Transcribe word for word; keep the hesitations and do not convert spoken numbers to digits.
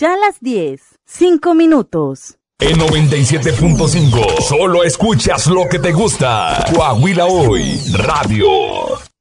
Ya las diez, cinco minutos. En noventa y siete punto cinco, solo escuchas lo que te gusta. Coahuila Hoy, Radio.